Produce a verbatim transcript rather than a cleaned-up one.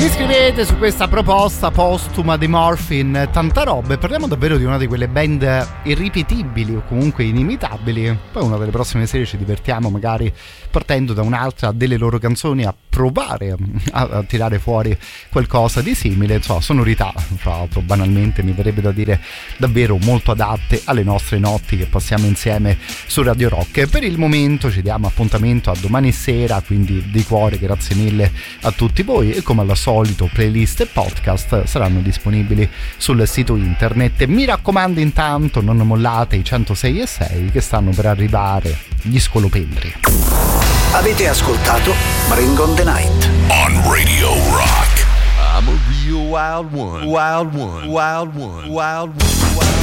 scrivete su questa proposta postuma di Morphine tanta roba, e parliamo davvero di una di quelle band irripetibili o comunque inimitabili. Poi una delle prossime serie ci divertiamo magari partendo da un'altra delle loro canzoni a provare a, a tirare fuori qualcosa di simile. Insomma, sonorità, tra l'altro, banalmente mi verrebbe da dire davvero molto adatte alle nostre notti che passiamo insieme su Radio Rock. Per il momento ci diamo appuntamento a domani sera, quindi di cuore grazie mille a tutti voi, e come al solito playlist e podcast saranno disponibili sul sito internet. Mi raccomando, intanto non mollate i centosei e sei che stanno per arrivare gli scolopendri. Avete ascoltato Bring on the Night on Radio Rock. I'm a real wild one, wild one, wild one, wild one, wild one.